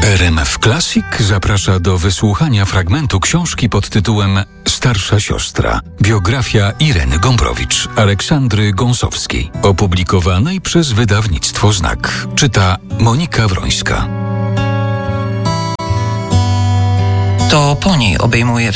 RMF Classic zaprasza do wysłuchania fragmentu książki pod tytułem Starsza siostra. Biografia Ireny Gombrowicz, Aleksandry Gąsowskiej, opublikowanej przez wydawnictwo Znak. Czyta Monika Wrońska. To po niej obejmuje w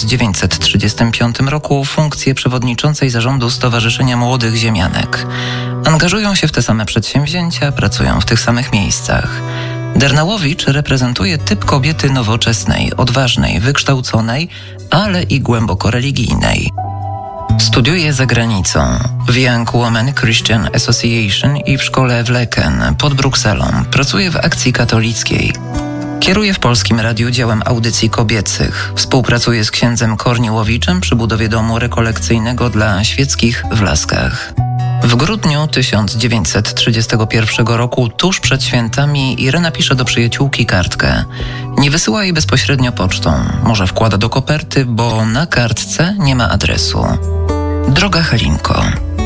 1935 roku funkcję przewodniczącej zarządu Stowarzyszenia Młodych Ziemianek. Angażują się w te same przedsięwzięcia, pracują w tych samych miejscach. Dernałowicz reprezentuje typ kobiety nowoczesnej, odważnej, wykształconej, ale i głęboko religijnej. Studiuje za granicą w Young Women Christian Association i w szkole w Leken pod Brukselą. Pracuje w Akcji Katolickiej. Kieruje w Polskim Radiu działem audycji kobiecych. Współpracuje z księdzem Korniłowiczem przy budowie domu rekolekcyjnego dla świeckich w Laskach. W grudniu 1931 roku, tuż przed świętami, Irena pisze do przyjaciółki kartkę. Nie wysyła jej bezpośrednio pocztą. Może wkłada do koperty, bo na kartce nie ma adresu. Droga Helinko.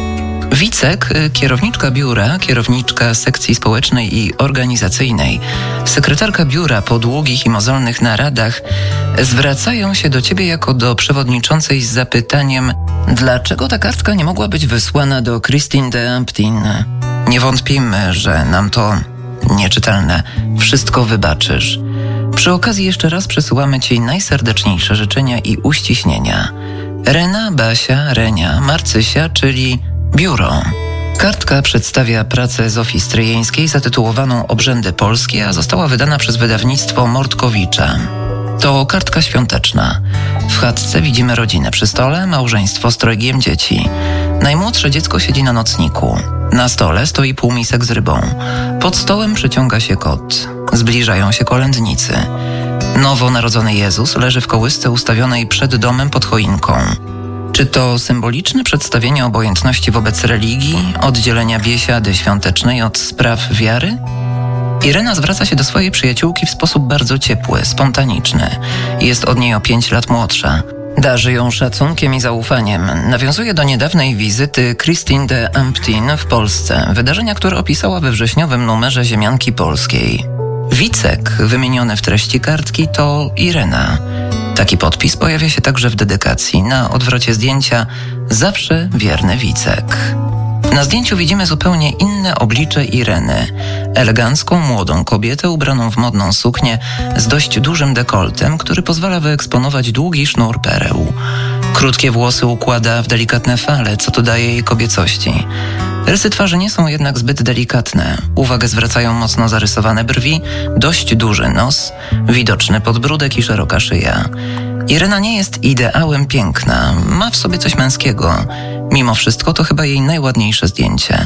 Wicek, kierowniczka biura, kierowniczka sekcji społecznej i organizacyjnej, sekretarka biura po długich i mozolnych naradach zwracają się do ciebie jako do przewodniczącej z zapytaniem, dlaczego ta kartka nie mogła być wysłana do Christine de Amptin. Nie wątpimy, że nam to nieczytelne wszystko wybaczysz. Przy okazji jeszcze raz przesyłamy ci najserdeczniejsze życzenia i uściśnienia. Rena, Basia, Renia, Marcysia, czyli biuro. Kartka przedstawia pracę Zofii Stryjeńskiej zatytułowaną Obrzędy Polskie, a została wydana przez wydawnictwo Mordkowicza. To kartka świąteczna. W chatce widzimy rodzinę przy stole, małżeństwo z trojgiem dzieci. Najmłodsze dziecko siedzi na nocniku. Na stole stoi półmisek z rybą. Pod stołem przeciąga się kot. Zbliżają się kolędnicy. Nowonarodzony Jezus leży w kołysce ustawionej przed domem pod choinką. Czy to symboliczne przedstawienie obojętności wobec religii, oddzielenia biesiady świątecznej od spraw wiary? Irena zwraca się do swojej przyjaciółki w sposób bardzo ciepły, spontaniczny. Jest od niej o 5 lat młodsza. Darzy ją szacunkiem i zaufaniem. Nawiązuje do niedawnej wizyty Christine de Amptin w Polsce, wydarzenia, które opisała we wrześniowym numerze Ziemianki Polskiej. Wicek, wymieniony w treści kartki, to Irena. Taki podpis pojawia się także w dedykacji. Na odwrocie zdjęcia zawsze wierny Wicek. Na zdjęciu widzimy zupełnie inne oblicze Ireny. Elegancką, młodą kobietę ubraną w modną suknię z dość dużym dekoltem, który pozwala wyeksponować długi sznur pereł. Krótkie włosy układa w delikatne fale, co dodaje jej kobiecości. Rysy twarzy nie są jednak zbyt delikatne. Uwagę zwracają mocno zarysowane brwi, dość duży nos, widoczny podbródek i szeroka szyja. Irena nie jest ideałem piękna, ma w sobie coś męskiego. Mimo wszystko to chyba jej najładniejsze zdjęcie.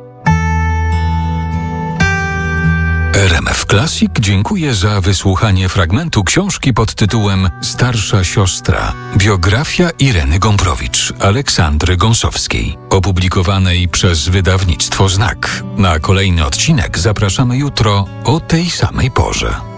RMF Classic dziękuję za wysłuchanie fragmentu książki pod tytułem Starsza siostra. Biografia Ireny Gombrowicz, Aleksandry Gąsowskiej, opublikowanej przez wydawnictwo Znak. Na kolejny odcinek zapraszamy jutro o tej samej porze.